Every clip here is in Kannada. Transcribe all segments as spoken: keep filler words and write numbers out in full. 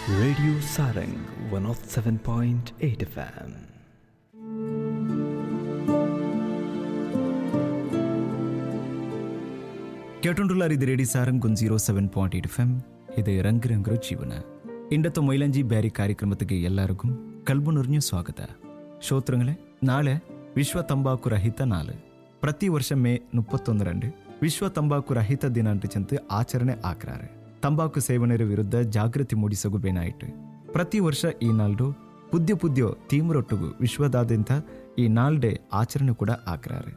Radio Sarang one oh seven point eight F M. ಕೇಟೊಂಡುಲಾರ್ ಇದು ರೇಡಿ ಸಾರಂಗ್ ಒಂದು zero seven point eight F M. ಇದು ರಂಗ್ ರಂಗ್ರ ಜೀವನ. ಇಂಡತ್ತು ಮೈಲಂಜಿ ಬ್ಯಾರಿ ಕಾರ್ಯಕ್ರಮಕ್ಕೆ ಎಲ್ಲರಿಗೂ ಕಲ್ಬುನುರ್ഞ്ഞ ಸ್ವಾಗತ. ಶ್ರೋತೃಗಳೇ, ನಾಳೆ ವಿಶ್ವ ತಂಬಾಕು ರಹಿತ ನಾಳು. ಪ್ರತಿ ವರ್ಷ ಮೇ ಮುಪ್ಪತ್ತೊಂದರಂದು ವಿಶ್ವ ತಂಬಾಕು ರಹಿತ ದಿನ ಅಂಟು ಆಚರಣೆ ಆಕ್ರಾರೆ. ತಂಬಾಕು ಸೇವನೆಯ ವಿರುದ್ಧ ಜಾಗೃತಿ ಮೂಡಿಸಗು ಬೇನಾಯಿತು. ಪ್ರತಿ ವರ್ಷ ಈ ನಾಲ್ಡು ಪುದ್ಯ ಪುದ್ಯ ತೀಮ್ರೊಟ್ಟುಗು ವಿಶ್ವದಾದ್ಯಂತ ಈ ನಾಲ್ಡೆ ಆಚರಣೆ ಕೂಡ ಆಕ್ರಾರೆ.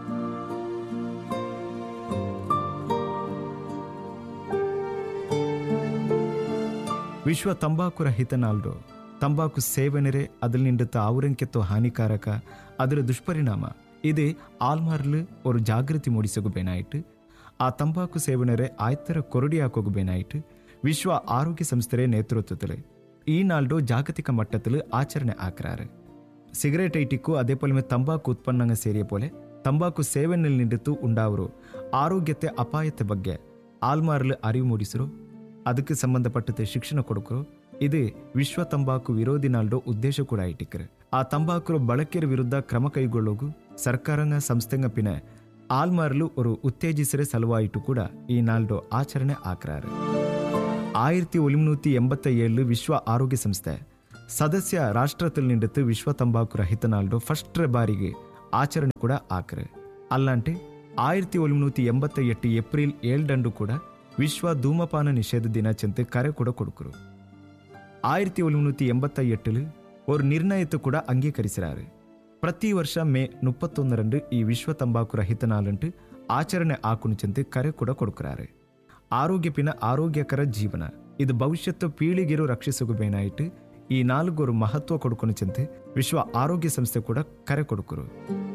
ವಿಶ್ವ ತಂಬಾಕು ರಹಿತ ನಾಲ್ಡು ತಂಬಾಕು ಸೇವನೆರೆ அதில் நின்று ஆவுரங்கெத்தோ ಹಾನಿಕಾರಕ ಅದರ ದುಷ್ಪರಿಣಾಮ ಇದು ಆಲ್ಮಾರ್ಲು ஒரு ಜಾಗೃತಿ ಮೂಡಿಸಗು ಬೇನಾಯಿತು. ಆ ತಂಬಾಕು ಸೇವನೆರೆ ಆಯ್ತರ ಕೊರಡಿ ಹಾಕೋಗು ಬೇನಾಯಿತು. ವಿಶ್ವ ಆರೋಗ್ಯ ಸಂಸ್ಥೆ ನೇತೃತ್ವದಲ್ಲಿ ಈ ನಾಲ್ಡು ಜಾಗತಿಕ ಮಟ್ಟದಲ್ಲಿ ಆಚರಣೆ ಆಕ್ರಾರೆ. ಸಿಗರೇಟ್ ಐಟಿಕ್ಕು ಅದೇ ಪೋಲೆ ತಂಬಾಕು ಉತ್ಪನ್ನಂಗ ಸೇರಿಯ ಪೋಲೆ ತಂಬಾಕು ಸೇವನೆಯಲ್ಲಿ ನಿಂತು ಉಂಡಾವರು ಆರೋಗ್ಯತೆ ಅಪಾಯತೆ ಬಗ್ಗೆ ಆಲ್ಮಾರ್ಲು ಅರಿವು ಮೂಡಿಸರು, ಅದಕ್ಕೆ ಸಂಬಂಧಪಟ್ಟಂತೆ ಶಿಕ್ಷಣ ಕೊಡುಕರು. ಇದು ವಿಶ್ವ ತಂಬಾಕು ವಿರೋಧಿ ನಾಲ್ಡು ಉದ್ದೇಶ ಕೂಡ ಇಟ್ಟಿಕ್ಕರು. ಆ ತಂಬಾಕು ಬಳಕೆಯ ವಿರುದ್ಧ ಕ್ರಮ ಕೈಗೊಳ್ಳೋಗು ಸರ್ಕಾರಂಗ ಸಂಸ್ಥೆಂಗ ಪಿನ ಆಲ್ಮಾರ್ಲು ஒரு ಉತ್ತೇಜಿಸರೆ ಸಲುವಾಯಿತು ಕೂಡ ಈ ನಾಲ್ಡು ಆಚರಣೆ ಆಕ್ರಾರೆ. ಆಯಿರತ್ತಿ ಒಂಬೈನೂರ ಎಂಬತ್ತ ಏಳು ವಿಶ್ವ ಆರೋಗ್ಯ ಸಂಸ್ಥೆ ಸದಸ್ಯ ರಾಷ್ಟ್ರದಲ್ಲಿ ನಿಂತು ವಿಶ್ವ ತಂಬಾಕು ರಹಿತ ನಾಲ್ಡು ಫಸ್ಟ್ ಬಾರಿಗೆ ಆಚರಣೆ ಕೂಡ ಆಕ್ರೆ. ಅಲ್ಲಾಂಟೆ ಆಯಿರತ್ತಿ ಒಂಬೈನೂರ ಎಂಬತ್ತ ಎಟ್ಟು ಏಪ್ರಿಲ್ ಏಳರಂದು ಕೂಡ ವಿಶ್ವ ಧೂಮಪಾನ ನಿಷೇಧ ದಿನಾಚಂತೆ ಕರೆ ಕೂಡ ಕೊಡುಕರು. ಆಯಿರತ್ತಿ ಒಂಬೈನೂರ ಎಂಬತ್ತ ಎಟ್ಟಲು ஒரு ನಿರ್ಣಯத்தை ಕೂಡ ಅಂಗೀಕರಿಸಿರಾರೆ. ಪ್ರತಿ ವರ್ಷ ಮೇ ಮುಪ್ಪತ್ತೊಂದರಂದು ಈ ವಿಶ್ವ ತಂಬಾಕು ರಹಿತ ನಾಳಂಟು ಆಚರಣೆ ಆಕುಣಿಚಂತೆ ಕರೆ ಕೂಡ ಕೊಡುಕರಾರೆ. ಆರೋಗ್ಯಪಿನ ಆರೋಗ್ಯಕರ ಜೀವನ ಇದು ಭವಿಷ್ಯತ್ತು ಪೀಳಿಗೆರು ರಕ್ಷಿಸಗು ಬೇನಾಯಿತು. ಈ ನಾಲ್ವರು ಮಹತ್ವ ಕೊಡುಕೊಣಿಚಂತೆ ವಿಶ್ವ ಆರೋಗ್ಯ ಸಂಸ್ಥೆ ಕೂಡ ಕರೆ ಕೊಡುಕರು.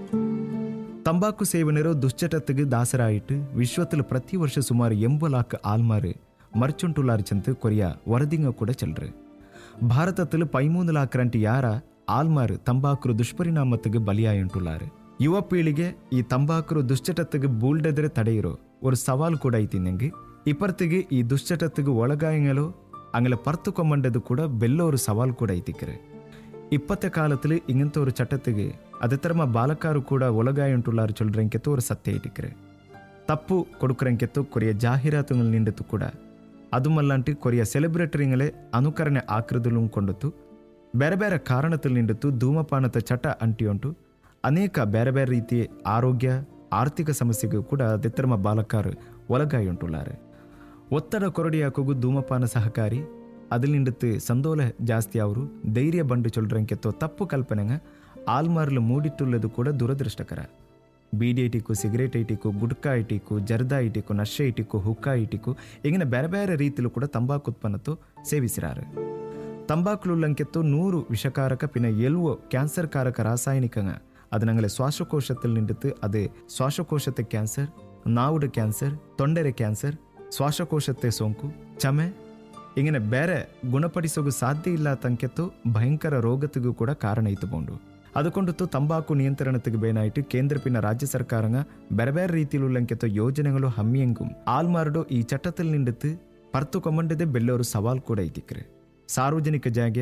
ತಂಬಾಕು ಸೇವನೆರೋ ದುಶ್ಚಟತೆಗೆ ದಾಸರಾಯಿತು ವಿಶ್ವത്തിൽ ಪ್ರತಿ ವರ್ಷ ಸುಮಾರು ಎಂಬ ಲಾಖ ಆಲ್ಮಾರು ಮರ್ಚುಂಟುಲಾರ್ಚಂತೆ ಕೊರಿಯ ವರದಿಂಗ ಕೂಡ ಚಲ್ರು. ಭಾರತത്തിൽ പതിമൂന്ന് ലാഖ് ಯಾರ ಆಲ್ಮಾರು ತಂಬಾಕು ದುಷ್ಪರಿಣಾಮತೆಗೆ ಬಲಿಯಾಯುಂಟುಲಾರು. ಯುವ ಪೀಳಿಗೆ ಈ ತಂಬಾಕು ದುಶ್ಚಟತೆಗೆ ಬೂಲ್ಡೆದ್ರೆ ತಡೆಯಿರೋ ஒரு ಸವಾಲು ಕೂಡ ಐತಿ. ನಂಗೆ ಇಪ್ಪರ್ತಿಗೆ ಈ ದುಶ್ಚಟತೆಗೆ ಒಳಗಾಯಂಗಲೋ ಅಂಗಲ ಪರ್ತು ಕೊಂಬಂಡದು ಕೂಡ ಬೆಲ್ಲೋ ஒரு ಸವಾಲು ಕೂಡ ಐತಿಕ್ಕರೆ. ಇಪ್ಪತ್ತ ಕಾಲത്തിൽ ಇಂಗಂತ ஒரு ಚಟತೆಗೆ ಅದೇ ತರಮ ಬಾಲಕಾರು ಕೂಡ ಒಳಗಾಯುಂಟುಲಾರು ಚೊಲ್ರಂಕೆತ್ತೋ ஒரு ಸತ್ಯ ಇಟ್ಟಿಕ್ಕರೆ. ತಪ್ಪು ಕೊಡುಕರಂಕೆತ್ತೋ ಕೊರಿಯ ಜಾಹೀರಾತುಗಳು ನಿಂಡತು ಕೂಡ ಅದು ಮಲ್ಲಂಟಿ ಕೊರಿಯ ಸೆಲೆಬ್ರಿಟರಿಗಳೇ ಅನುಕರಣೆ ಆಕೃದಲು ಕೊಂಡತು. ಬೇರೆ ಬೇರೆ ಕಾರಣದಲ್ಲಿ ನಿಂಡಿತು ಧೂಮಪಾನದ ಚಟ ಅಂಟಿಯುಂಟು ಅನೇಕ ಬೇರೆ ಬೇರೆ ರೀತಿಯ ಆರೋಗ್ಯ ಆರ್ಥಿಕ ಸಮಸ್ಯೆಗೂ ಕೂಡ ದೆತ್ತರಮ ಬಾಲಕಾರು ಒಳಗಾಯುಂಟುಲಾರೆ. ಒತ್ತಡ ಕೊರಡಿ ಹಾಕೋಗು ಧೂಮಪಾನ ಸಹಕಾರಿ ಅದಿಲ್ ನಿಂಡಿತು ಸಂದೋಲ ಜಾಸ್ತಿ ಅವರು ಧೈರ್ಯ ಬಂಡು ಚೊಲ್ರಂಕೆತ್ತೋ ತಪ್ಪು ಕಲ್ಪನೆಂಗ ಆಲ್ಮಾರ್ಲು ಮೂಡಿಟ್ಟುಳ್ಳದು ಕೂಡ ದುರದೃಷ್ಟಕರ. ಬೀಡಿ ಐಟಿಕ್ಕು, ಸಿಗರೇಟ್ ಐಟಿಕ್ಕು, ಗುಡ್ಕಾ ಐಟಿಕ್ಕು, ಜರ್ದಾ ಐಟಿಕ್ಕು, ನಶೆ ಐಟಿಕ್ಕು, ಹುಕ್ಕಾ ಐಟಿಕ್ಕು ಇಂಗಿನ ಬೇರೆ ಬೇರೆ ರೀತಿಲೂ ಕೂಡ ತಂಬಾಕು ಉತ್ಪನ್ನತ್ತು ಸೇವಿಸಿರಾರು. ತಂಬಾಕುಲಂಕೆತ್ತು ನೂರು ವಿಷಕಾರಕ ಪಿನ ಎಲ್ವೋ ಕ್ಯಾನ್ಸರ್ ಕಾರಕ ರಾಸಾಯನಿಕಂಗ ಅದು ನಂಗಲೆ ಶ್ವಾಸಕೋಶದಲ್ಲಿ ನಿಂಡಿತು. ಅದು ಶ್ವಾಸಕೋಶತೆ ಕ್ಯಾನ್ಸರ್, ನಾವುಡು ಕ್ಯಾನ್ಸರ್, ತೊಂಡೆರೆ ಕ್ಯಾನ್ಸರ್, ಶ್ವಾಸಕೋಶತೆ ಸೋಂಕು, ಚಮೆ ಇಂಗಿನ ಬೇರೆ ಗುಣಪಡಿಸೋಗು ಸಾಧ್ಯ ಇಲ್ಲ ತಂಕೆತ್ತು ಭಯಂಕರ ರೋಗತಿಗೂ ಕೂಡ ಕಾರಣ ಇತ್ತುಕೊಂಡು ಅದಕ್ಕೊಂಡತ್ತು ತಂಬಾಕು ನಿಯಂತ್ರಣತೆಗೆ ಬೇನಾಯಿತು ಕೇಂದ್ರ ಪಿನ ರಾಜ್ಯ ಸರ್ಕಾರಂಗ ಬೇರೆ ಬೇರೆ ರೀತಿಲುಳ್ಳಂಕೆತ್ತೋ ಯೋಜನೆಗಳು ಹಮ್ಮಿಯಂಗುಂ ಆಲ್ಮಾರ್ಡೋ ಈ ಚಟ್ಟದಲ್ಲಿ ನಿಂಡಿತು ಪರ್ತು ಕೊಂಬಂಡದೆ ಬೆಲ್ಲೋರು ಸವಾಲು ಕೂಡ ಐತಿಕ್ರೆ. ಸಾರ್ವಜನಿಕ ಜಾಗ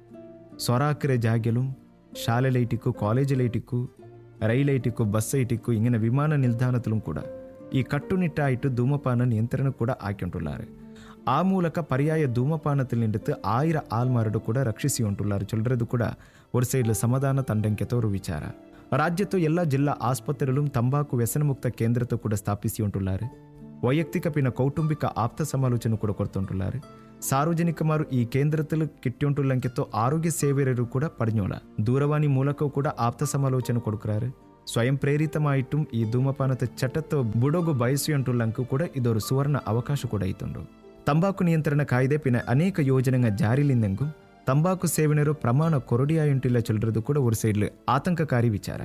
ಸೊರಾಕರೆ ಜಾಗೆಲು ಶಾಲೆಲೈಟಿಕ್ಕು, ಕಾಲೇಜಲೈಟಿಕ್ಕು, ರೈಲೈಟಿಕ್ಕು, ಬಸ್ ಐಟಿಕ್ಕು ಇಂಗಿನ ವಿಮಾನ ನಿಲ್ದಾಣದಲ್ಲೂ ಕೂಡ ಈ ಕಟ್ಟುನಿಟ್ಟಾಯಿತು ಧೂಮಪಾನ ನಿಯಂತ್ರಣ ಕೂಡ ಹಾಕಿಂಟುಳ್ಳಾರೆ. ಆ ಮೂಲಕ ಪರ್ಯಾಯ ಧೂಮಪಾನದಲ್ಲಿ ನಿಂಡಿತು ಆಯಿರ ಆಲ್ಮಾರ್ಡು ಕೂಡ ರಕ್ಷಿಸಿ ಉಂಟುಳ್ಳಾರು ಚೊಲ್றது ಕೂಡ ஒரு ಸೈಡ್ಲ ಸಮಾಧಾನ ತಂಡಂಕೆತೋರು ವಿಚಾರ. ರಾಜ್ಯತ್ತು ಎಲ್ಲ ಜಿಲ್ಲಾ ಆಸ್ಪತ್ರೆಗಳು ತಂಬಾಕು ವ್ಯಸನ ಮುಕ್ತ ಕೇಂದ್ರத்தை ಕೂಡ ಸ್ಥಾಪಿಸಿ ಉಂಟುಳ್ಳಾರು. ವೈಯಕ್ತಿಕ ಪಿನ ಕೌಟುಂಬಿಕ ಆಪ್ತ ಸಮಾಲೋಚನೆ ಕೂಡ ಕೊಡ್ತುಂಟುಳ್ಳಾರು. ಸಾರ್ವಜನಿಕಮಾರು ಈ ಕೇಂದ್ರದಲ್ಲಿ ಕಿಟ್ಟಿಯುಂಟುಳ್ಳಂಕೆತ್ತೋ ಆರೋಗ್ಯ ಸೇವೆಯರು ಕೂಡ ಪಡೆഞ്ഞೋಳ ದೂರವಾಣಿ ಮೂಲಕವೂ ಕೂಡ ಆಪ್ತ ಸಮಾಲೋಚನೆ ಕೊಡುಕ್ರಾರು. ಸ್ವಯಂ ಪ್ರೇರಿತಮಾಯಿಟ್ಟು ಈ ಧೂಮಪಾನದ ಚಟತ್ತು ಬುಡೋಗು ಬಯಸುಂಟುಳ್ಳಂಕು ಕೂಡ ಇದೊರು ಸುವರ್ಣ ಅವಕಾಶ ಕೂಡ ಇತ್ತುಂಡು. ತಂಬಾಕು ನಿಯಂತ್ರಣ ಕಾಯ್ದೆ ಪಿನ ಅನೇಕ ಯೋಜನೆಗಳ ಜಾರಿಲಿಂದೆಂಗು ತಂಬಾಕು ಸೇವನೆರು ಪ್ರಮಾಣ ಕೊರಡಿಯಾಯುಂಟಿಲ್ಲ ಚೊಲ್றது ಕೂಡ ஒரு ಸೈಡ್ಲು ಆತಂಕಕಾರಿ ವಿಚಾರ.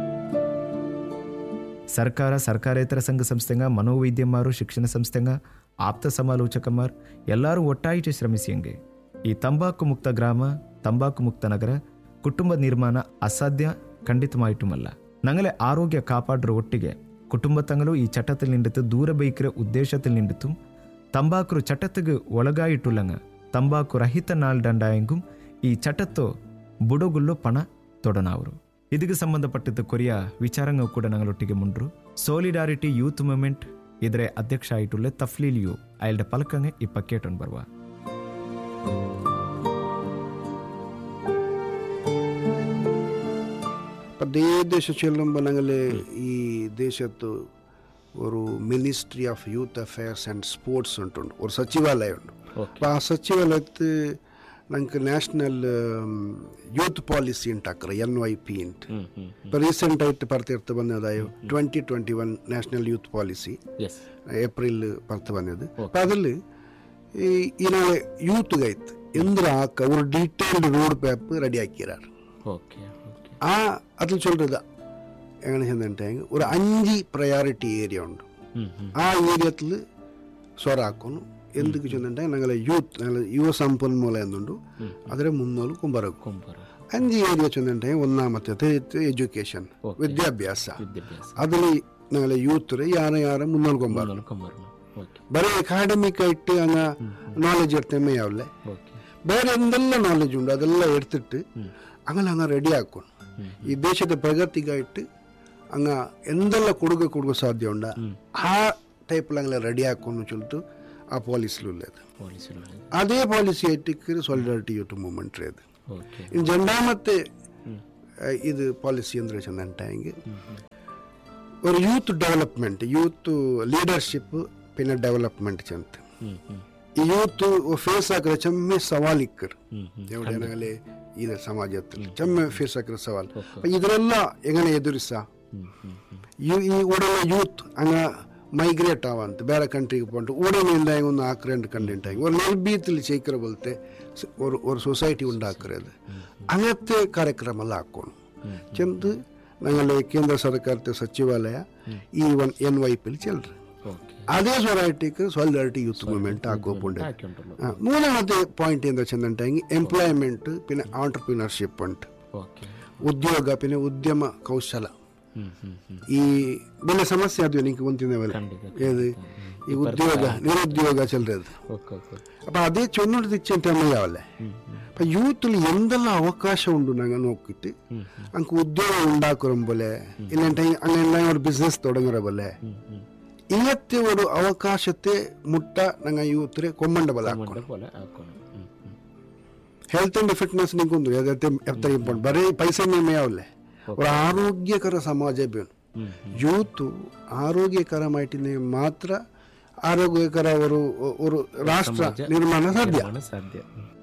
ಸರ್ಕಾರ, ಸರ್ಕಾರೇತರ ಸಂಘ ಸಂಸ್ಥೆಂಗ, ಮನೋವೈದ್ಯಮಾರು, ಶಿಕ್ಷಣ ಸಂಸ್ಥೆಂಗ, ಆಪ್ತ ಸಮಾಲೋಚಕಮಾರ್ ಎಲ್ಲರೂ ಒಟ್ಟಾಯಿತು ಶ್ರಮಿಸಿಯಂಗೆ ಈ ತಂಬಾಕು ಮುಕ್ತ ಗ್ರಾಮ, ತಂಬಾಕು ಮುಕ್ತ ನಗರ, ಕುಟುಂಬ ನಿರ್ಮಾಣ ಅಸಾಧ್ಯ ಖಂಡಿತಮಾಯಿಟುಮಲ್ಲ. ನಂಗಲೆ ಆರೋಗ್ಯ ಕಾಪಾಡ್ರ ಒಟ್ಟಿಗೆ ಕುಟುಂಬ ತಂಗಲು ಈ ಚಟത്തിൽ ನಿಂಡಿತು ದೂರ ಬೈಕ್ರೆ ಉದ್ದೇಶത്തിൽ ನಿಂಡಿತು ತಂಬಾಕು ಚಟத்துக்கு ಒಳಗಾಯಿಟ್ಟುಳ್ಳಂಗ ತಂಬಾಕು ರಹಿತ ನಾಲ್ಡಂಡಾಯಂಗೂ ಈ ಚಟತ್ತೋ ಬುಡಗುಲ್ಲೋ ಪಣ ತೊಡನಾವರು. ಇದಕ್ಕೆ ಸಂಬಂಧಪಟ್ಟಿದ್ದ ಕೊರಿಯ ವಿಚಾರಂಗ ಕೂಡ ನಂಗಳೊಟ್ಟಿಗೆ ಮುಂಡ್ರು. ಸೋಲಿಡಾರಿಟಿ ಯೂತ್ ಮೂವ್ಮೆಂಟ್ ಇದರ ಅಧ್ಯಕ್ಷ ಆയിട്ടുള്ള ತಫ್ಲೀಲ್ ಯು ಅಯಲ್ಡ ಪಲಕಂಗೆ ಈ ಪಕ್ಕೇಟನ್ ಬರುವ. ದೇಶ ಚೆಲ್ಲುಂಬ ನಂಗಲೆ ಈ ದೇಶತ್ತು ഒരു ministry of youth affairs and sports ഉണ്ടുണ്ട്, ഒരു സച്ചിവാലയം ഉണ്ട്. അപ്പോൾ ആ സച്ചിവാലയത്ത് ഞങ്ങൾക്ക് national youth policy ಉಂಟಾಕ್ರೆ N Y P ಉಂಟು. ഇപ്പോൾ റീസെൻ്റ് ആയിട്ട് പുറത്തെടുത്ത് വന്നതായ twenty twenty one national youth policy April പുറത്ത് വന്നത്. അപ്പോൾ അതിൽ ഈ ഇതിനാലെ യൂത്തുകായിട്ട് എന്തിനാക്ക ഒരു ഡീറ്റെയിൽഡ് റോഡ് മാപ്പ് റെഡിയാക്കിയാർ. ആ അതിൽ ചൊല്ലുന്നത് എങ്ങനെ ചെന്നിട്ടുണ്ടെങ്കിൽ ഒരു അഞ്ച് പ്രയോറിറ്റി ഏരിയ ഉണ്ട്. ആ ഏരിയത്തിൽ സ്വറാക്കുന്നു. എന്തൊക്കെ ചെന്നിട്ടുണ്ടെങ്കിൽ ഞങ്ങളെ യൂത്ത് ഞങ്ങൾ യുവ ಸಂಪನ್ಮೂಲ എന്നുണ്ട് അതിനെ മുന്നോട്ട് കൊണ്ടുവരും. അഞ്ച് ഏരിയ ചെന്നിട്ടുണ്ടെങ്കിൽ ഒന്നാമത്തെ എഡ്യൂക്കേഷൻ, വിദ്യാഭ്യാಸ. അതിൽ ഞങ്ങളെ യൂത്ത് ಯಾರು ಯಾರು ಮುನ್ನೋട്ട് കൊണ്ടുവരും. ಬರೀ ಅಕಾಡೆಮಿಕ್ ಆയിട്ട് അങ്ങ് ನಾಲೆಜ್ ಇರ್ತೇಮೆ ಯಾವಲೆ ಬೇರೆ ಎಂದೆಲ್ಲ ನಾಲೆಜ್ ಉಂಟು ಅದೆಲ್ಲ ಎಡ್ತಿಟ್ಟು അങ്ങനെ അങ്ങ് റെഡി ആക്കണം. ഈ ദേശത്തെ പ്രഗതിക്കായിട്ട് അങ്ങ് എന്തെല്ലാം കൊടുക്ക കൊടുക്ക സാധ്യമുണ്ട് ആ ടൈപ്പിൽ അങ്ങനെ റെഡി ആക്കുമെന്ന് ചൊല്ലിട്ട് ആ പോളിസിലുള്ളത്. അതേ പോളിസി ആയിട്ട് സോളിഡാരിറ്റി യൂത്ത് മൂവ്മെന്റ് ഇത് രണ്ടാമത്തെ ഇത് ಪಾಲಿಸಿ ಅಂದ್ರೆ ಚೆಂದಂಟಾಗಿ ഒരു യൂത്ത് ഡെവലപ്മെന്റ് യൂത്ത് ಲೀಡರ್ಶಿಪ್ പിന്നെ ഡെവലപ്മെന്റ് ചെಂತ ಈ ಯೂತ್ ಫೇಸ್ ಹಾಕಿದ್ರೆ ಚೆಮ್ಮೆ ಸವಾಲಿಕ್ಕರು ಎವಡೇನಾಗಲೇ ಇದೆ ಸಮಾಜത്തിൽ ಚೆಮ್ಮೆ ಫೇಸ್ ಹಾಕಿರೋ ಸವಾಲ್ ಇದರೆಲ್ಲ ಹೆಂಗನೆ ಎದುರಿಸ ಈ ಉಡನ ಯೂತ್ ಹಂಗ ಮೈಗ್ರೇಟ್ ಆವಂತ ಬೇರೆ ಕಂಟ್ರಿಗೆ ಪೊಂಟು ಉಡನೆಯಿಂದ ಒಂದು ಆಕ್ರೆಂಟ್ ಕಂಡೆಂಟಾಗಿ ಒಂದು ನೆಲ್ಬೀത്തിൽ ചേക്കರ ಬಲ್ತೆ ഒരു ഒരു സൊസൈറ്റി ഉണ്ടാക്കുന്നത് അങ്ങനത്തെ ಕಾರ್ಯಕ್ರಮ ಹಾಕೋಣ ಚೆಂದು ഞങ്ങളുടെ കേന്ദ്ര സർക്കാരത്തെ സച്ചിവാലയ ഈ വൺ എൻ വൈ പിയിൽ ചെല്ലറ് അതേ സൊസൈറ്റിക്ക് സോളിഡാരിറ്റി യൂത്ത് മൂവ്മെന്റ് ആക്കോപ്പുണ്ട്. മൂന്നാമത്തെ ಪಾಯಿಂಟ್ എന്താ വെച്ചിട്ടുണ്ടെങ്കിൽ ಎಂಪ್ಲಾಯ್ಮೆಂಟ್ പിന്നെ ಆಂಟರ್ಪ್ರಿನರ್ಶಿಪ್ ഉണ്ട്, ಉದ್ಯೋಗ പിന്നെ ಉದ್ಯಮ ಕೌಶಲ. ಈ ಬೆಲೆ ಸಮಸ್ಯೆ ಅದು എനിക്ക് ಗೊತ್ತಿದ್ದೇವಲ್ಲ ഏത് ഈ ഉദ്യോഗ നിരുദ്യോഗ ചെല്ലത്. അപ്പം അതേ ചൊന്നോട്ട് തിരിച്ചിട്ട് അമ്മയാവല്ലേ. അപ്പം യൂത്തിൽ എന്തെല്ലാം അവകാശം ഉണ്ട് ഞങ്ങൾ നോക്കിയിട്ട് നമുക്ക് ഉദ്യോഗം ഉണ്ടാക്കുന്ന പോലെ ഇല്ലെങ്കിൽ അങ്ങനെ ഒരു ബിസിനസ് തുടങ്ങുന്ന പോലെ ഇങ്ങനത്തെ ഒരു അവകാശത്തെ മുട്ട ഞങ്ങൾ യൂത്തിനെ കൊമ്മണ്ട പോലെ ആക്കണം. ಹೆಲ್ತ್ ಅಂಡ್ ಫಿಟ್ನೆಸ್ ನಿಂಗೊಂದು ಅದಕ್ಕೆ ಎತ್ತರ ಇಂಪಾರ್ಟೆಂಟ್ ಬರೀ ಪೈಸೆ ಮೇಯಾವಲ್ಲೇ ഒരു ആരോഗ്യകര സമാജം വേണം. യൂത്ത് ആരോഗ്യകരമായിട്ട് മാത്ര ആരോഗ്യകര ഒരു ഒരു രാഷ്ട്ര നിർമ്മാണം സാധ്യ.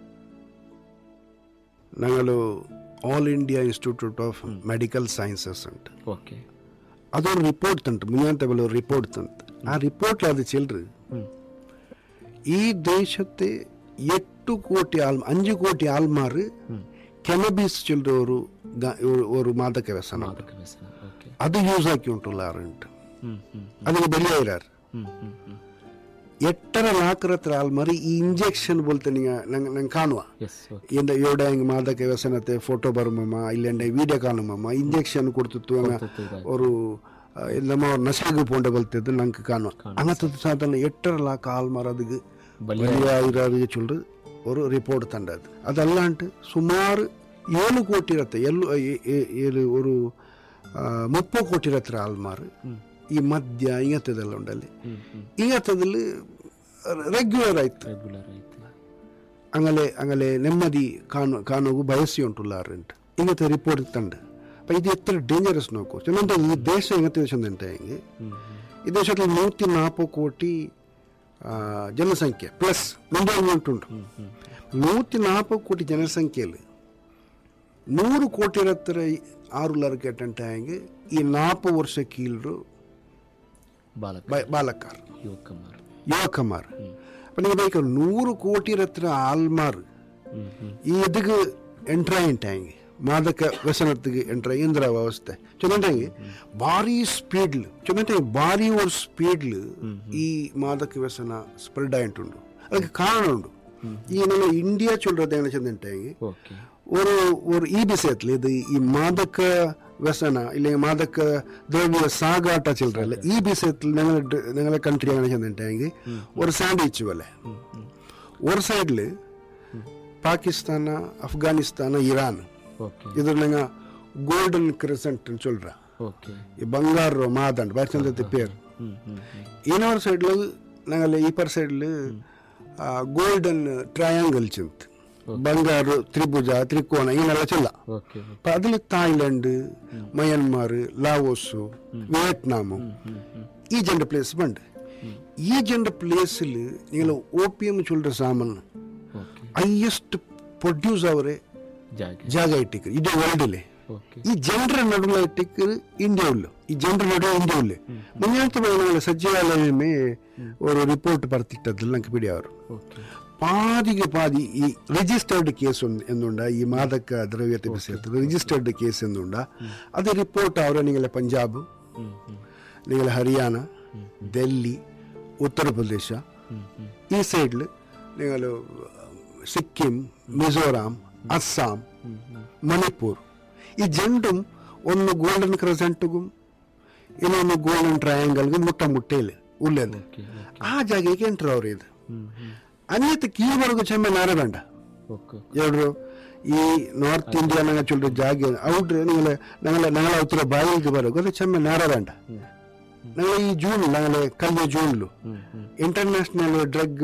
ഞങ്ങൾ all India institute of medical sciences ഉണ്ട്. അതൊരു റിപ്പോർട്ട് ഉണ്ട്, മുന്നത്തെ പോലെ ഒരു റിപ്പോർട്ട് ഉണ്ട്. ആ റിപ്പോർട്ടിൽ അത് ചെല്ലറ് ഈ ദേശത്തെ എട്ട് കോടി ആൾ അഞ്ച് കോടി ആൾമാർ ಕೆನಬಿಸ್ ಚೊಲ್ಲರ ഒരു ഒരു മാദക വ്യസനം അത് യൂസ് ആക്കിക്കൊണ്ടുള്ളാറുണ്ട്. അതിന് ബലിയായിരാറ് എട്ടര ലാക്കറത്ര ആൾമാർ ഈ ഇഞ്ചെക്ഷൻ പോലത്തെ നിങ്ങൾ കാണുക എന്താ ഇവിടെ മാദക വ്യസനത്തെ ഫോട്ടോ ಬರುಮಮ್ಮ ಇಲ್ಲಂಡೆ ವಿಡಿಯೋ ಕಾಣುಮಮ್ಮ ಇಂಜೆಕ್ಷನ್ ಕೊಡ್ತಿತ್ತು ഒരു ನಮ್ಮ ನಶೆಗೆ ಪೋಂಡ ಬಲ್ತಿದ್ದು ನಂಗೆ ಕಾಣುವ അങ്ങനത്തെ സാധാരണ എട്ടര ലാക്ക് ആൾമാർ അതിക്ക് ബലിയായിരാറ് ചൊല്ലു ഒരു റിപ്പോർട്ട് തണ്ടത്. അതല്ലാണ്ട് സുമാർ ഏഴ് കോಟಿ ಇರತ್ತೆ ಎಲ್ಲೂ ಏಳು ഒരു ಮುಪ್ಪತ್ತು ಕೋಟಿ ಇರತ್ತೆ ಆಲ್ಮಾರ್ ಈ ಮದ್ಯ ಇಂಗತ್ತದೆಲ್ಲ ಉಂಡಲ್ಲಿ ಇಂಗತ್ತದಲ್ಲಿ ರೆಗ್ಯುಲರ್ ಆಯ್ತು അങ്ങനെ അങ്ങനെ ನೆಮ್ಮದಿ ಕಾಣು ಕಾಣೋಗು ಬಯಸಿ ಉಂಟುಲ್ಲಾರಂಟು ಇಂಗತ್ತೆ ರಿಪೋರ್ಟ್ ತಂಡ. അപ്പം ഇത് എത്ര ഡേഞ്ചറസ് നോക്കൂ ചെന്നിട്ട് ഈ ദേശം എങ്ങനത്തെ വെച്ചെന്നുണ്ടെങ്കിൽ ഈ ദേശത്തിൽ നൂറ്റി നാൽപ്പത് കോಟಿ ಜನಸಂಖ್ಯೆ ಪ್ಲಸ್ ಎಂಪ್ಲಾಯ್ಮೆಂಟ್ ಉಂಟು. ನೂറ്റി ನಾಲ್ಕು ಕೋಟಿ ಜನಸಂಖ್ಯೆಯಲ್ಲಿ ನೂರು ಕೋಟಿ ಹತ್ತಿರ ಆರುಲ್ಲರು ಕೇಟಂಟಾಗಿ ಈ ನಾಲ್ಕು ವರ್ಷ ಕೀಳರು ಬಾಲಕಾರ್ ಯುವಕಮಾರ್ അപ്പം നിങ്ങൾ ബൈക്ക് നൂറ് കോಟಿ ಹತ್ತಿರ ಆಲ್ಮಾರ್ ಈ ಇದಕ್ಕೆ ಎಂಟ್ರಾಯಿಂಟಾಗಿ ಮಾದಕ ವ್ಯಸನಕ್ಕೆ ಎಂಟ್ರ ಇಂದ್ರ ವ್ಯವಸ್ಥೆ ಚೊಂದಂಟಾಗಿ ಭಾರಿ ಸ್ಪೀಡ್ ಚೊಂದಂಟಾಗಿ ಭಾರಿ ഒരു സ്പീഡിൽ ഈ മാദക വ്യസന സ്പ്രെഡ് ആയിട്ടുണ്ട്. ಅದಕ್ಕೆ ಕಾರಣ ಉಂಟು. ಈ ನಮ್ಮ ಇಂಡಿಯಾ ಚೊಲ್ಲறது ಏನು ಚೆಂದಂಟಾಗಿ ഒരു ഒരു ഈ വിഷയത്തിൽ ഇത് ഈ മാദക വ്യസന ഇല്ലെങ്കിൽ മാദക ദ്രവ്യ സാഗാട്ട ചെല്ലറല്ല ഈ വിഷയത്തിൽ ഞങ്ങളുടെ ഞങ്ങളുടെ കൺട്രി അങ്ങനെ ചെന്നിട്ടുണ്ടെങ്കിൽ ഒരു സാൻഡ്വിച്ച് പോലെ ഒരു സൈഡിൽ ಪಾಕಿಸ್ತಾನ, ಅಫ್ಘಾನಿಸ್ತಾನ, ಇರಾನ್ ಇದ್ರಲ್ಲ ಗೋಲ್ಡನ್ ಕ್ರೆಸೆಂಟ್ ಅಂತ சொல்ற ಈ ಬಂಗಾರ ಮಾದಂಡ ಬಾರಿ ಚಂದ ಪೇರು. ಇನ್ನೊಂದು ಸೈಡ್ಲು ನಂಗಲ್ಲ ಈಪರ್ ಸೈಡ್ಲು ಗೋಲ್ಡನ್ ಟ್ರಯಾಂಗಲ್ ಚಿಂತ ಬಂಗಾರು ತ್ರಿಭುಜ ತ್ರಿಕೋಣ ಈನೆಲ್ಲ ಚೆಲ್ಲ. ಅದ್ರಲ್ಲಿ ಥಾಯ್ಲೆಂಡ್, ಮಯನ್ಮಾರ್, ಲಾವೋಸ್, ವಿಯೆಟ್ನಾಮು ಈ ಜಂಡ ಪ್ಲೇಸ್ ಬಂಡ್. ಈ ಜಂಡ ಪ್ಲೇಸಿல் நீங்கள் ஓபியம் சொல்ற சாமன் ஹையஸ்ட் ಪ್ರೊಡ್ಯೂಸ್ ಅವರೇ ಜಾಗ ಇಟ್ಟಿಕ್ರು ಇಡೀ ವರ್ಲ್ಡಲ್ಲಿ. ಈ ಜನರ ನಡುವೆ ಇಟ್ಟಿಕ್ರು ಇಂಡಿಯಾ ಉಳ್ಳು ಈ ಜನರ ನಡುವೆ ಇಂಡಿಯಾ ಉಳ್ಳು ಮುಂಜಾನೆ ಸಚಿವಾಲಯமே ஒரு ರಿಪೋರ್ಟ್ ಬರ್ತಿಟ್ಟದಿಲ್ಲ ನಂಗೆ ಬಿಡಿ ಅವರು ಪಾದಿಗೆ ಪಾದಿ ಈ ರಿಜಿಸ್ಟರ್ಡ್ ಕೇಸ್ ಎಂದುಂಡ ಈ ಮಾದಕ ದ್ರವ್ಯತೆ ಬಿಸಿ ರಿಜಿಸ್ಟರ್ಡ್ ಕೇಸ್ ಎಂದುಂಡ ಅದು ರಿಪೋರ್ಟ್ ಅವರ ನಿಂಗಲ ಪಂಜಾಬ್, ನಿಂಗಲ ಹರಿಯಾಣ, ಡೆಲ್ಲಿ, ಉತ್ತರ ಪ್ರದೇಶ ಈ ಸೈಡ್ಲು ನಿಂಗಲು ಸಿಕ್ಕಿಂ, ಮಿಜೋರಾಂ, ಅಸ್ಸಾಂ, ಮಣಿಪುರ್ ಈ ಜಂಡುം ಒಂದು ಗೋಲ್ಡನ್ ಕ್ರೆಸೆಂಟ್ಗೂ ಇನ್ನೊಂದು ಗೋಲ್ಡನ್ ಟ್ರಯಾಂಗಲ್ಗೂ ಮುಟ್ಟ ಮುಟ್ಟೇಲಿ ಉಳ್ಳೇದು ಆ ಜಾಗಕ್ಕೆ ಎಂಟ್ರು ಅವ್ರು. ಇದು ಅನ್ಯತ್ ಕೀವರೆಗೂ ಚೆಮ್ಮೆ ನಾರಬೇಡ ಎರಡು ಈ ನಾರ್ತ್ ಇಂಡಿಯಾ ನಂಗೆ ಚೊಲ್ರ ಜಾಗ ಔಟ್ರೆ ನಿಂಗಲೆ ನಂಗಲೆ ನಂಗಲ ಉತ್ತರ ಬಾಯಿಗೆ ಬರೋದು ಅದು ಚೆಮ್ಮೆ ನಾರಬೇಡ. ನಂಗೆ ಈ ಜೂನ್ ನಂಗಲೆ ಕಲ್ಯ ಜೂನ್ಲು ಇಂಟರ್ನ್ಯಾಷನಲ್ ಡ್ರಗ್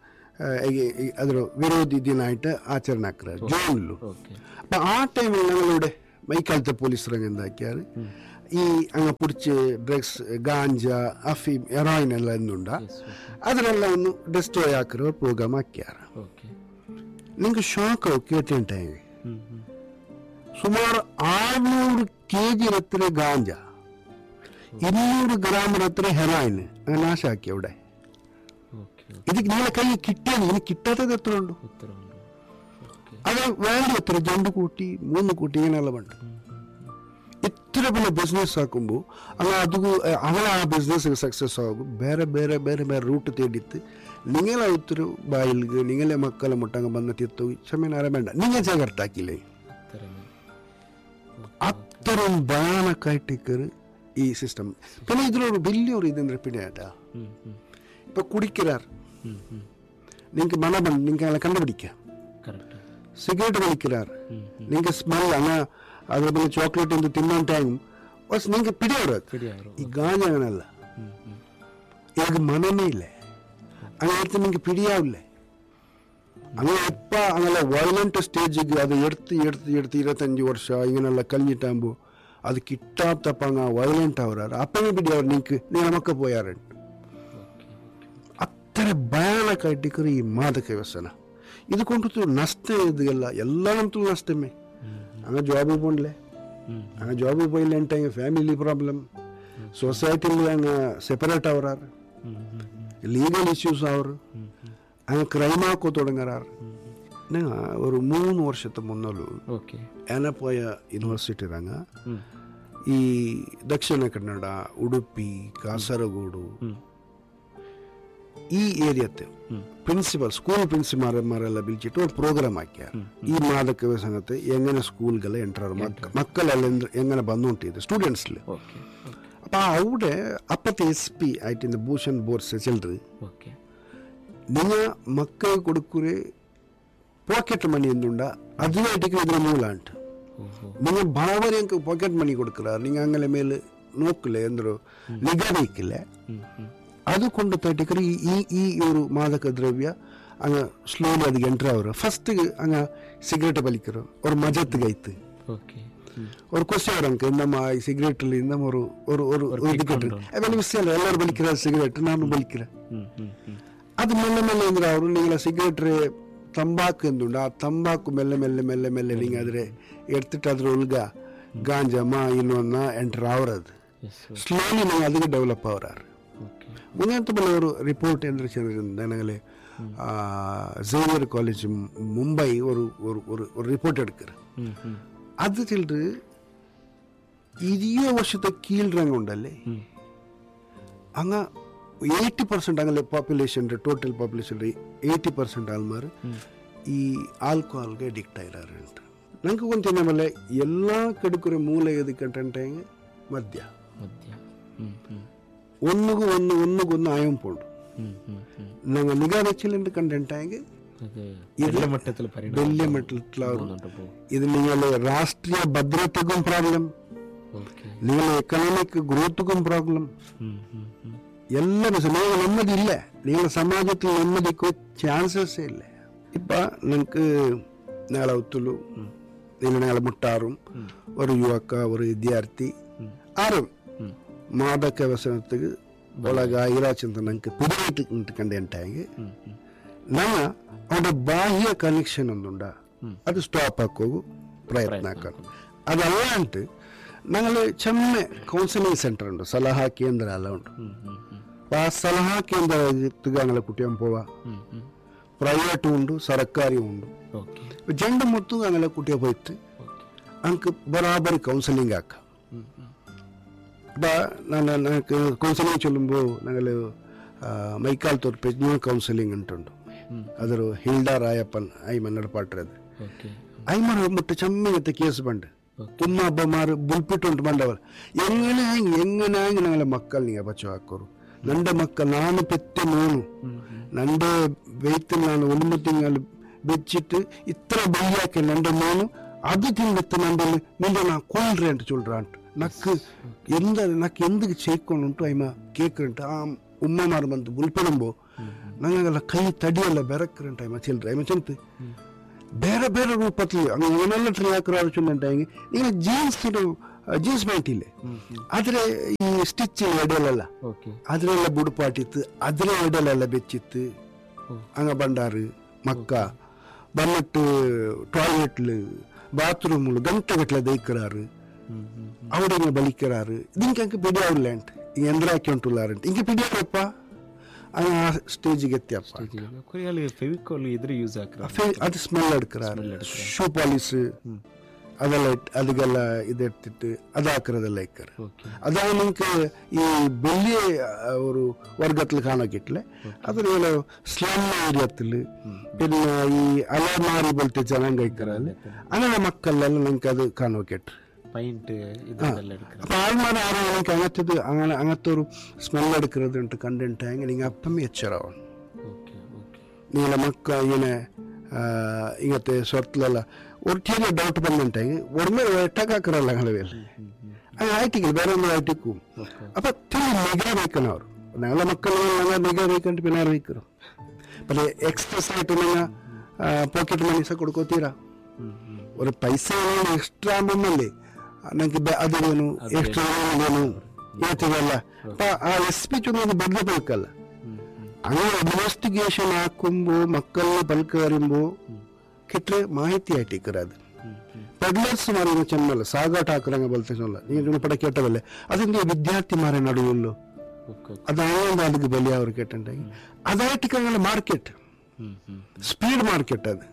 ಅದರ ವಿರೋಧಿ ದಿನ ಆಯ್ತು ಆಚರಣೆ ಆಗ್ತಾರೆ ಜೂನ್ಲು. ಆ ಟೈಮಿൽ ഞങ്ങളുടെ മൈക്കാലത്തെ പോലീസ് രംഗന്താക്കിയാൽ ഈ അങ്ങ് പിടിച്ച് ഡ്രഗ്സ് ഗാഞ്ച അഫീം ഹെറോയിൻ ಎಲ್ಲ എന്തുണ്ട ಅದನ್ನೆಲ್ಲ ಒಂದು ಡೆಸ್ಟ್ರಾಯ್ ಹಾಕಿರೋ ಪ್ರೋಗ್ರಾಮ್ ಹಾಕ್ಯಾರ. ನಿಂಗೆ ಶಾಕ್ ಕೇಳ್ತೇಂಟೆ ಸುಮಾರು ಆರ್ನೂರು ಕೆ ಜಿ ಹತ್ತಿರ ಗಾಂಜ, ಇನ್ನೂರು ಗ್ರಾಮರ ಹತ್ರ ಹೆರಾಯಿನ್ അങ്ങനെ നാശ ആക്കി അവിടെ. ಇದಕ್ಕೆ നിങ്ങളെ കൈ കിട്ടിയത് ഇനി കിട്ടാത്തത് എത്ര ഉണ്ട്? അത് വേണ്ട എത്ര രണ്ട് കൂട്ടി മൂന്ന് കൂട്ടി ഇങ്ങനെയുള്ള പണ്ട് ഇത്ര വലിയ ബിസിനസ് ആക്കുമ്പോൾ അങ്ങനെ അത് അങ്ങനെ ആ ബിസിനസ് സക്സസ് ആകും. ಬೇರೆ ಬೇರೆ ಬೇರೆ ಬೇರೆ ರೂಟ್ ತೇಡಿತ್ತು ನಿಂಗೆಲ್ಲ ಉತ್ತರ ಬಾಯಿಲ್ಗೆ ನಿಂಗೆಲ್ಲ ಮಕ್ಕಳ ಮುಟ್ಟಂಗ ಬಂದ ತಿತ್ತು ಸಮಯ ಬೇಡ ನಿಂಗೆ ಜಾಗ್ರತೆ ಹಾಕಿಲ್ಲ. അത്തരം ഭയാനക്കായിട്ടേക്ക് ഈ സിസ്റ്റം. പിന്നെ ഇതിലൊരു വലിയൊരു ഇതെന്ന് പിടിയാട്ടാ ഇപ്പൊ കുടിക്കാർ നിങ്ങൾക്ക് മണം നിങ്ങൾക്ക് അങ്ങനെ കണ്ടുപിടിക്കാം. സിഗരറ്റ് വലിക്കാർ നിങ്ങൾക്ക് സ്മെൽ അങ്ങ അതേപോലെ ചോക്ലേറ്റ് എന്ത് തിന്നാൻ ടൈം നിങ്ങൾക്ക് പിടിയാറ്. ഈ ഗാഞ്ഞ അങ്ങനല്ല, എനിക്ക് മനമേ ഇല്ലേ അങ്ങനെ നിങ്ങൾക്ക് പിടിയാവില്ലേ. അങ്ങനെ എപ്പ അങ്ങനെ വയലന്റ് സ്റ്റേജിಗೆ ಅದು എടുത്ത് എടുത്ത് എടുത്ത് ഇരുപത്തഞ്ച് ವರ್ಷ ഇങ്ങനെയുള്ള കഴിഞ്ഞിട്ടാകുമ്പോൾ അത് കിട്ടാത്തപ്പ അങ്ങ് വയലന്റ് ആവറാറ് അപ്പങ്ങ് പിടിയാറ് നിങ്ങൾക്ക് നിങ്ങൾ മക്ക പോയാറുണ്ട്. അത്ര ഭയാനക്കായിട്ടിക്കറി ഈ മാദക വ്യസന ഇത് കൊണ്ടിട്ട് നഷ്ടം ഇതല്ല എല്ലായിടത്തും നഷ്ടമേ. അങ്ങ് ജോബിൽ പോകണില്ലേ, അങ്ങ് ജോബിൽ പോയില്ല എന്നിട്ട് ಫ್ಯಾಮಿಲಿ ಪ್ರಾಬ್ಲಮ್, ಸೊಸೈಟಿಲಿ അങ്ങ് ಸೆಪರೇಟ್ ആവറാറ്, ലീഗൽ ഇഷ്യൂസ് ആവറ്, അങ്ങ് ക്രൈം ആക്കോ തുടങ്ങാറ്. ഞങ്ങൾ ഒരു മൂന്ന് വർഷത്തെ മുന്നോളൂ ഏനപ്പോയ ಯೂನಿವರ್ಸಿಟಿರಂಗ ಈ ದಕ್ಷಿಣ ಕನ್ನಡ, ಉಡುಪಿ, ಕಾಸರಗೋಡು ಈ ಏರಿಯത്തെ പ്രിൻസിപ്പൽ സ്കൂൾ പ്രിൻസിപ്പൽമാരെല്ലാം വിളിച്ചിട്ട് ഒരു പ്രോഗ്രാം ആക്കിയാർ. ഈ മാദക വ്യസനത്തെ എങ്ങനെ സ്കൂളുകൾ എൻ്റർ മക്കളെല്ലാം എങ്ങനെ ಬಂದುಂಟಿದೆ ಸ್ಟೂಡೆಂಟ್ಸ್ಲಿ. അപ്പം അവിടെ അപ്പത്തെ എസ് പി ആയിട്ട് ഭൂഷൺ ബോർസ് ചെല്ലറ് നിങ്ങൾ മക്കൾ കൊടുക്കുറെ പോക്കറ്റ് മണി എന്തുണ്ട അതിനായിട്ടേക്ക് ഇതിന് മൂലാണ്ട് നിങ്ങൾ ഭാവനക്ക് പോക്കറ്റ് മണി കൊടുക്കുറാറ്. നിങ്ങൾ അങ്ങനെ മേൽ നോക്കില്ലേ എന്തോ നിഗാ വയ്ക്കില്ലേ ಅದು ಕೊಂಡು ತಟ್ಟಿಕರಿ ಈ ಈ ಇವರು ಮಾದಕ ದ್ರವ್ಯ ಹಂಗ ಸ್ಲೋಲಿ ಅದಕ್ಕೆ ಎಂಟ್ರ್ ಅವರು ಫಸ್ಟಿಗೆ ಹಂಗ ಸಿಗರೇಟ್ ಬಲಿಕರು ಅವ್ರ ಮಜತ್ತಿಗೆ ಐತೆ ಅವ್ರು ಖುಷಿ ಅವ್ರಂಕ ನಮ್ಮ ಈ ಸಿಗರೇಟಲ್ಲಿ ನಮ್ಮ ಅವರು ಅವರು ಅವರು ಇದಕ್ಕೆ ಅವೆಲ್ಲ ವಿಷಯ ಅಲ್ಲ ಎಲ್ಲರೂ ಬಲಿಕಿರ ಸಿಗರೇಟ್ ನಾನು ಬಲಿಕಿರ ಅದು ಮೆಲ್ಲ ಮೆಲ್ಲ ಅಂದ್ರೆ ಅವರು ನೀವೆಲ್ಲ ಸಿಗರೇಟ್ರೆ ತಂಬಾಕು ಎಂದುಂಡು ಆ ತಂಬಾಕು ಮೆಲ್ಲ ಮೆಲ್ಲ ಮೆಲ್ಲ ಮೆಲ್ಲ ನಿಂಗೆ ಆದರೆ ಎಡ್ತಿಟ್ಟು ಅದ್ರ ಉಲ್ಗ ಗಾಂಜಮ್ಮ ಇನ್ನೊಂದು ಎಂಟ್ರ್ ಅವರದು ಸ್ಲೋಲಿ ನಂಗೆ ಅದಕ್ಕೆ ಡೆವಲಪ್ ಅವರಾರು. മുന്നേറ്റ പോലെ ഒരു റിപ്പോർട്ട് എന്താ ചെയ്തിട്ടുണ്ടെങ്കിൽ സേവിയർ കോളേജ് മുംബൈ ഒരു ഒരു ഒരു റിപ്പോർട്ട് എടുക്കുക. അത് ചിലർ ഇരുപത് വർഷത്തെ കീഴ്റങ്ങ ഉണ്ടല്ലേ അങ്ങ് എയ്റ്റി പെർസെൻറ്റ് അങ്ങനെ പോപ്പുലേഷൻ്റെ ടോട്ടൽ പോപ്പുലേഷൻ്റെ എയ്റ്റി പെർസെൻറ്റ് ആൾമാർ ഈ ಆಲ್ಕೋಹಾಲ್ಗೆ ಅಡಿಕ್ಟ್ ಆಗಿರಾರಂತ. ನಂಗೆ ಕೊಂಚ ಮೇಲೆ ಎಲ್ಲ ಕಡುಕರ ಮೂಲ ಎದಕ್ಕಂటే ಮದ್ಯ ഒന്നുകു ഒന്ന് ഒന്നുകൊന്ന് ആയം പോണ്ടു. ഞങ്ങൾ നിഗാ വെച്ചിലുണ്ട് കണ്ടിട്ടായെങ്കിൽ വലിയ മട്ടത്തിൽ വലിയ മട്ടത്തിൽ ഇത് നിങ്ങളെ രാഷ്ട്രീയ ഭദ്രതക്കും പ്രോബ്ലം, നിങ്ങളെ എക്കണോമിക് ഗ്രോത്തുക്കും പ്രോബ്ലം, എല്ലാം നിങ്ങൾ ನೆಮ್ಮದಿ ಇಲ್ಲ, നിങ്ങളുടെ സമാജത്തിൽ ನೆಮ್ಮದಿಕ್ಕೂ ಚಾನ್ಸಸ್ಸೇ ಇಲ್ಲ. ഇപ്പം നിങ്ങൾക്ക് ഞങ്ങളെ ഒത്തുള്ളൂ, നിങ്ങൾ ഞങ്ങളെ മുട്ടാറും ഒരു യുവക്ക ഒരു വിദ്യാർത്ഥി ആരും ಮಾದಕ ವ್ಯಸನಕ್ಕೆ ಒಳಗಾಗಿರಾಚಂತ ನಂಗೆ ಪುದಿಟ್ಟು ನಿಂತ್ಕೊಂಡೆ ಅಂಟಾಗಿ ನಮ್ಮ ಅವನ ಬಾಹ್ಯ ಕನೆಕ್ಷನ್ ಒಂದುಂಡ ಅದು ಸ್ಟಾಪ್ ಹಾಕೋಗು ಪ್ರಯತ್ನ ಹಾಕೋದು. ಅದಲ್ಲ ಅಂಟು ഞങ്ങൾ ചെമ്മ കൗൺസിലിംഗ് സെന്റർ ഉണ്ട്, സലഹ കേന്ദ്ര എല്ലാം ഉണ്ട്. ആ സലഹ കേന്ദ്രത്തിൽ ഞങ്ങളെ കുട്ടിയാൻ പോവാ, പ്രൈവറ്റും ഉണ്ട് സർക്കാരും ഉണ്ട്. ജണ്ട് മൊത്തം ഞങ്ങളെ കുട്ടിയെ പോയിട്ട് ഞങ്ങൾക്ക് ബറാബറി കൗൺസിലിംഗ് ആക്കാം. ನಾನು ನನಗೆ ಕೌನ್ಸಿಲಿಂಗ್ ಚೊಲ್ಲುമ്പോൾ ഞങ്ങൾ ಮೈಕಾಲ್ತೋರ್ ಪೆಜ್ಞ ಕೌನ್ಸಿಲಿಂಗ್ ಉಂಟುಂಡು, ಅದರ ಹಿಲ್ಡಾ ರಾಯಪ್ಪನ್ ಐಮ ನಡಪಾಟ್ರದು ಐಮನ ಮುಟ್ಟ ಚಮ್ಮಿಗತ್ತೆ ಕೇಸ್ ಬಂಡು ತುಂಬ ಹಬ್ಬಮಾರು ಬುಲ್ಪಿಟ್ಟು ಬಂದವರು എങ്ങനെ എങ്ങനെ ഞങ്ങളെ മക്കൾ നിങ്ങൾ പച്ച ಹಾಕೋರು. ನಂಡೆ ಮಕ್ಕಳು ನಾನು ಪೆತ್ತೆ ನೋನು ನಂಡೆ വെയ്ത്തിൽ ನಾನು ಒಂದು ತಿಂಗಳು ಬೆಚ್ಚಿಟ್ಟು ಇತರ ಬೈಯಾಕೆ ನಂಡೆ ನೋನು ಅದು ತಿಂಗತ್ತು ನಂದಲ್ಲಿ ನಿಂದ ನಾ ಕೊಳ್ರಿ ಅಂತ ಚೊಲ್ರ ಅಂಟು ನಕ್ಕು ಎಂದ ನಕ್ಕು ಎಂದಕ್ಕೆ ಚೈಕೊಂಡುಂಟು ಐಮ ಕೇಕ್ರಂಟು ಆ ಉಮ್ಮಮಾರು ಬಂತು ಬುಲ್ಪಿಡುಂಬೋ ನಂಗೆಲ್ಲ ಕೈ ತಡಿಯೆಲ್ಲ ಬೆರಕ್ರಂಟ ಐಮ ಚೆಲ್ರಿ ಐಮ ಚೆಂಪು ಬೇರೆ ಬೇರೆ ರೂಪത്തിൽ അങ്ങനെയുള്ള ട്രിയാക്കറാവ് ചൊല്ലുണ്ടായെങ്കിൽ നിങ്ങൾ ജീൻസ് ജീನ್ಸ್ ಪ್ಯಾಂಟ್ ಇಲ್ಲೇ ಆದರೆ ಈ ಸ್ಟಿಚ್ ಎಡೆಯಲ್ಲ ಅದರೆಲ್ಲ ಬುಡುಪಾಟಿತ್ತು ಅದರ ಎಡೆಯಲ್ಲ ಬೆಚ್ಚಿತ್ತು ಹಂಗ ಬಂಡಾರು ಮಕ್ಕ ಬನ್ನಟ್ಟು ಟಾಯ್ಲೆಟ್ಲು ಬಾತ್ರೂಮ್ಲು ಗಂಟೆಗಟ್ಟಲೆ ದೈಕ್ರಾರು അവിടെ ബലിക്കറാറ് ഇതിനൊക്കെ എനിക്ക് പിടിയാവില്ലാണ്ട് യന്ത്രാക്കി ഉണ്ടുള്ളാറുണ്ട് എനിക്ക് പിടിയാറപ്പ ആ സ്റ്റേജിಗೆ എത്തിയപ്പ അത് സ്മെൽ എടുക്കാറ് ഷൂ പോളിഷ് ಅದೆಲ್ಲ ಇಟ್ಟು ಅದಕ್ಕೆಲ್ಲ ಇದೆಡ್ತಿಟ್ಟು ಅದು ಹಾಕಿರೋದೆಲ್ಲ ಇಕ್ಕಾರೆ. ಅದಾಗ ನಿಮ್ಗೆ ಈ ಬೆಳ್ಳಿ ഒരു വർഗത്തിൽ കാണാക്കിട്ടില്ലേ അതിൽ സ്ലം ഏരിയത്തിൽ പിന്നെ ഈ അലമാരി പോലത്തെ ജനം കഴിക്കാറല്ലേ അങ്ങനെ മക്കളെല്ലാം നിങ്ങൾക്ക് അത് കാണാക്കിട്ട് അപ്പൊ ആൾമാരെ ആരും എനിക്ക് അങ്ങനത്തത് അങ്ങനെ അങ്ങനത്തെ ഒരു സ്മെൽ എടുക്കുന്നത് കണ്ടിട്ടായെങ്കിൽ നിങ്ങൾ അപ്പം എച്ചറാവും. നിങ്ങളെ മക്ക ഇങ്ങനെ ഇങ്ങനത്തെ സ്വത്തിലെಲ್ಲ ಒಟ್ಟಿಗೆ ಡೌಟ್ ಬಂದುಂಟಾಗಿ ಒಡಮೆ ಎಟ್ಟಕ್ಕಾಕರಲ್ಲ ಹಳವೆಲ್ಲ ಹಂಗೆ ಆಯ್ತಿಗೆ ಬೇರೆ ಒಂದು ಆಯ್ತಿಕ್ಕು ಅಪ್ಪ ತಿಳಿ ನಿಗಾ ಬೇಕನ ಅವರು ഞങ്ങളെ മക്കളെ നിഗ ಬೇಕಂತ പിന്നാർ വയ്ക്കರು പല എക്സ്പ്രസ് ആയിട്ട് നിങ്ങൾ പോക്കറ്റ് മണീസ കൊടുക്കോത്തീരാ ഒരു പൈസ എക്സ്ട്രാ ആകുമ്പോഴല്ലേ ನನಗೆ ಅದು ಏನು ಎಕ್ಸ್ಟ್ರಾ ಏನು ಹೇಳ್ತೀವಲ್ಲ ಅಪ್ಪ ಆ ಎಸ್ ಪಿ ಚುನಾವಣೆ ಬದಲಬೇಕಲ್ಲ അങ്ങനെ ഇൻവെസ്റ്റിഗേഷൻ ആക്കുമ്പോൾ മക്കളെ പൽക്കറിയുമ്പോൾ കിട്ടല് മാഹിತಿ ആയിട്ടിക്കറാത് പെഡ്ലർസ് മാറിയ ചെമ്മല്ല സാഗാട്ട് ആക്കുറാങ്ക പോലത്തെ ചൊല്ല നീ പട കേട്ടതല്ലേ അതിന്റെ വിദ്യാർത്ഥിമാരെ നടുവുള്ളൂ അതായത് അതിക്ക് ബലിയ അവർ കേട്ടുണ്ടായി അതായിട്ട് ഞങ്ങളുടെ മാർക്കറ്റ് സ്പീഡ് മാർക്കറ്റ് അത്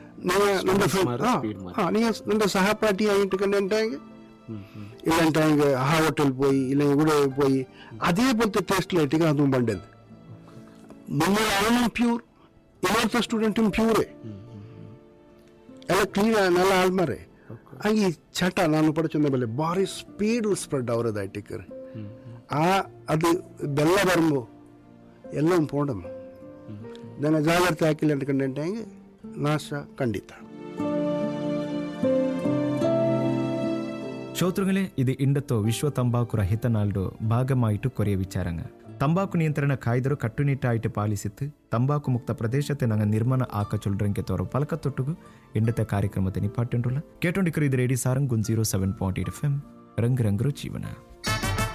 നിന്റെ സഹപാഠി ആയിട്ട് കണ്ടിട്ടായെങ്കിൽ ഇല്ലാണ്ടായെങ്കിൽ ആ ഹോട്ടലിൽ പോയി ഇല്ലെങ്കിൽ ഇവിടെ പോയി അതേപോലത്തെ ടേസ്റ്റിലായിട്ടേക്ക് അതും പണ്ടത് മുന്നേ പ്യൂർ ഇന്നത്തെ സ്റ്റുഡൻറ്റും പ്യൂറേ ಎಲ್ಲ ಕ್ಲೀನ್ ನೆಲ್ಲ ಆಳ್ಮಾರೆ ಹಂಗೆ ಈ ಚಟ ನಾನು ಪಡಚಂದ ಬೆಲೆ ಭಾರಿ ಸ್ಪೀಡ್ ಸ್ಪ್ರೆಡ್ ಅವರದ್ದು ಐಟಿಕರ್ ಆ ಅದು ಬೆಲ್ಲ ಬರಂಬೋ ಎಲ್ಲ ಪೋಂಡಮ್ಮ ನನ್ನ ಜಾಗ್ರತೆ ಹಾಕಿಲ್ಲ ಅಂತ ಕಂಡೆ ನಾಶ ಖಂಡಿತ. ಶ್ರೋತೃಗಳೇ, ಇದು ಇಂಡತ್ತೋ ವಿಶ್ವ ತಂಬಾಕು ರಹಿತ ನಾಲ್ಡು ಭಾಗമായിട്ട് ಕೊರೆಯ ವಿಚಾರಂಗ ತಂಬಾಕು ನಿಯಂತ್ರಣ ಕಾಯ್ದರು ಕಟ್ಟುನಿಟ್ಟಾയിട്ട് ಪಾಲಿಸಿತ್ತು ತಂಬಾಕು ಮುಕ್ತ ಪ್ರದೇಶತೆ ನಂಗೆ ನಿರ್ಮಾಣ ಆಕ ಚೊಲ್ರಂಗೆ ತೋರೋ ಪಲಕ ತೊಟ್ಟುಗು ಇಂಡത്തെ ಕಾರ್ಯಕ್ರಮത്തെ ನಿಪಾಟ್ಟುಂಡುಲ್ಲ ಕೇಟೊಂಡಿಕರು ಇದು ರೇಡಿ Sarang ಗುನ್ zero seven point eight F M ರಂಗ್ ರಂಗ್ರು ಜೀವನ.